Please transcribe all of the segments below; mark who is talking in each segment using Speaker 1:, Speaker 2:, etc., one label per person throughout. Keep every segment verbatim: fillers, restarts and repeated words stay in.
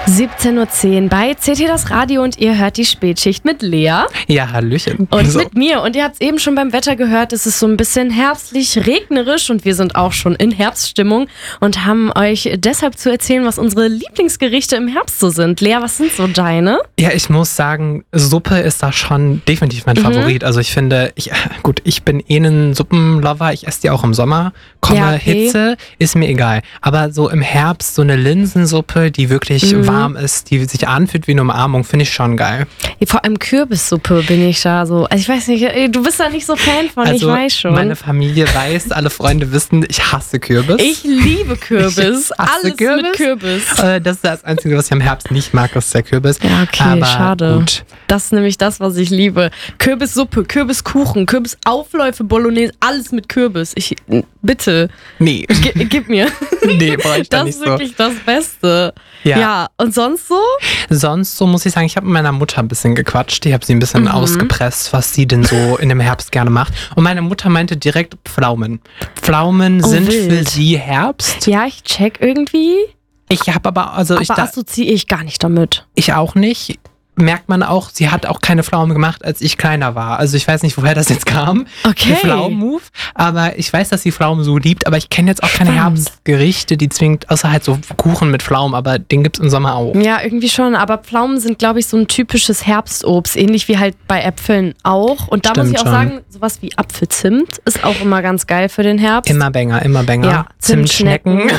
Speaker 1: siebzehn Uhr zehn bei C T das Radio und ihr hört die Spätschicht mit Lea.
Speaker 2: Ja, hallöchen.
Speaker 1: Und
Speaker 2: so.
Speaker 1: mit mir. Und ihr habt es eben schon beim Wetter gehört, es ist so ein bisschen herbstlich, regnerisch und wir sind auch schon in Herbststimmung und haben euch deshalb zu erzählen, was unsere Lieblingsgerichte im Herbst so sind. Lea, was sind so deine?
Speaker 2: Ja, ich muss sagen, Suppe ist da schon definitiv mein
Speaker 1: Mhm.
Speaker 2: Favorit. Also ich finde, ich, gut, ich bin eh ein Suppenlover, ich esse die auch im Sommer. Komme,
Speaker 1: Ja, okay.
Speaker 2: Hitze, ist mir egal. Aber so im Herbst so eine Linsensuppe, die wirklich
Speaker 1: Mhm.
Speaker 2: warm ist, die sich anfühlt wie eine Umarmung, finde ich schon geil.
Speaker 1: Vor allem Kürbissuppe bin ich da so. Also ich weiß nicht, du bist da nicht so Fan von,
Speaker 2: Also
Speaker 1: ich weiß schon.
Speaker 2: meine Familie weiß, alle Freunde wissen, ich hasse Kürbis.
Speaker 1: Ich liebe Kürbis.
Speaker 2: Ich hasse
Speaker 1: Alles
Speaker 2: Kürbis.
Speaker 1: mit Kürbis.
Speaker 2: Äh, Das ist das Einzige, was ich am Herbst nicht mag, ist der Kürbis.
Speaker 1: Ja, okay,
Speaker 2: Aber
Speaker 1: schade.
Speaker 2: Gut.
Speaker 1: Das ist nämlich das, was ich liebe. Kürbissuppe, Kürbiskuchen, Kürbisaufläufe, Bolognese, alles mit Kürbis. Ich, bitte,
Speaker 2: Nee,
Speaker 1: g- gib mir.
Speaker 2: nee, brauche ich da
Speaker 1: Das
Speaker 2: nicht
Speaker 1: ist
Speaker 2: so.
Speaker 1: wirklich das Beste.
Speaker 2: Ja.
Speaker 1: Ja, und sonst so?
Speaker 2: Sonst so muss ich sagen, ich habe mit meiner Mutter ein bisschen gequatscht. Ich habe sie ein bisschen
Speaker 1: Mhm.
Speaker 2: ausgepresst, was sie denn so in dem Herbst gerne macht. Und meine Mutter meinte direkt Pflaumen. Pflaumen
Speaker 1: Oh,
Speaker 2: sind
Speaker 1: wild.
Speaker 2: für sie Herbst.
Speaker 1: Ja, ich check irgendwie,
Speaker 2: Ich habe aber, also ich,
Speaker 1: aber
Speaker 2: da,
Speaker 1: assoziiere ich gar nicht damit.
Speaker 2: ich auch nicht. Merkt man auch, sie hat auch keine Pflaumen gemacht, als ich kleiner war. Also ich weiß nicht, woher das jetzt kam,
Speaker 1: Okay.
Speaker 2: der Pflaumen-Move. Aber ich weiß, dass sie Pflaumen so liebt. Aber ich kenne jetzt auch keine
Speaker 1: Spannend.
Speaker 2: Herbstgerichte, die zwingend, außer halt so Kuchen mit Pflaumen. Aber den gibt's im Sommer auch.
Speaker 1: Ja, irgendwie schon, aber Pflaumen sind, glaube ich, so ein typisches Herbstobst, ähnlich wie halt bei Äpfeln auch. Und da muss
Speaker 2: Stimmt
Speaker 1: ich auch
Speaker 2: schon.
Speaker 1: sagen, sowas wie Apfelzimt ist auch immer ganz geil für den Herbst.
Speaker 2: Immer Banger, immer Banger.
Speaker 1: Ja, Zimtschnecken.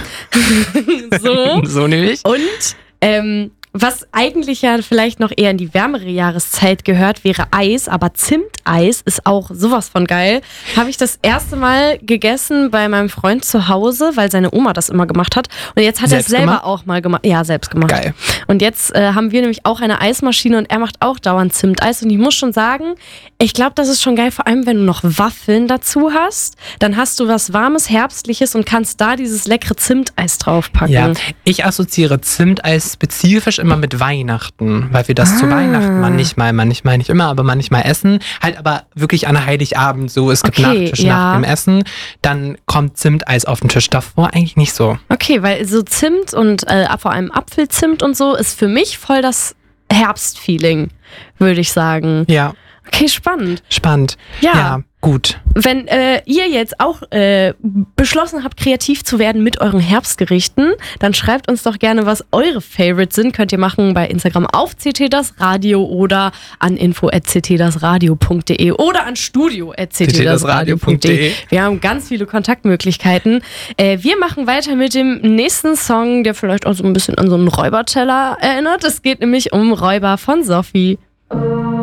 Speaker 1: so.
Speaker 2: So nämlich.
Speaker 1: Und ähm, was eigentlich ja vielleicht noch eher in die wärmere Jahreszeit gehört, wäre Eis, aber Zimteis ist auch sowas von geil. Habe ich das erste Mal gegessen bei meinem Freund zu Hause, weil seine Oma das immer gemacht hat. Und jetzt hat er es
Speaker 2: Selbst
Speaker 1: selber
Speaker 2: gemacht?
Speaker 1: auch mal gemacht. Ja, selbst gemacht.
Speaker 2: Geil.
Speaker 1: Und jetzt äh, haben wir nämlich auch eine Eismaschine und er macht auch dauernd Zimteis. Und ich muss schon sagen, ich glaube, das ist schon geil, vor allem wenn du noch Waffeln dazu hast. Dann hast du was Warmes, Herbstliches und kannst da dieses leckere Zimteis draufpacken.
Speaker 2: Ja, ich assoziiere Zimteis spezifisch immer mit Weihnachten, weil wir das
Speaker 1: Ah.
Speaker 2: zu Weihnachten manchmal, manchmal nicht immer, aber manchmal essen. Halt aber wirklich an Heiligabend so, es gibt
Speaker 1: Okay,
Speaker 2: Nachtisch
Speaker 1: ja.
Speaker 2: nach dem Essen, dann kommt Zimteis auf den Tisch. Davor eigentlich nicht so.
Speaker 1: Okay, weil so Zimt und äh, vor allem Apfelzimt und so ist für mich voll das Herbstfeeling, würde ich sagen.
Speaker 2: Ja,
Speaker 1: Okay, spannend.
Speaker 2: spannend.
Speaker 1: Ja.
Speaker 2: Ja, gut.
Speaker 1: Wenn äh, ihr jetzt auch äh, beschlossen habt, kreativ zu werden mit euren Herbstgerichten, dann schreibt uns doch gerne, was eure Favorites sind. Könnt ihr machen bei Instagram auf C T das Radio oder an info at c t das radio punkt de oder an studio at c t das radio punkt de. Wir haben ganz viele Kontaktmöglichkeiten. Äh, wir machen weiter mit dem nächsten Song, der vielleicht auch so ein bisschen an so einen Räuberteller erinnert. Es geht nämlich um Räuber von Sophie.